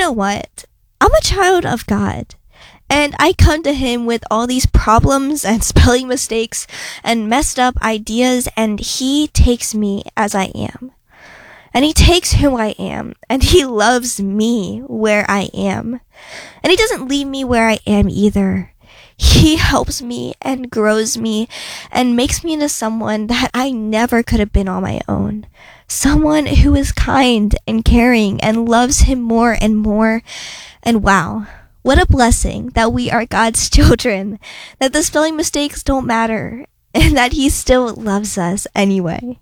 know what? I'm a child of God. And I come to him with all these problems and spelling mistakes and messed up ideas, and he takes me as I am. And he takes who I am, and he loves me where I am. And he doesn't leave me where I am either. He helps me and grows me and makes me into someone that I never could have been on my own. Someone who is kind and caring and loves him more and more. And wow, what a blessing that we are God's children, that the spelling mistakes don't matter, and that he still loves us anyway.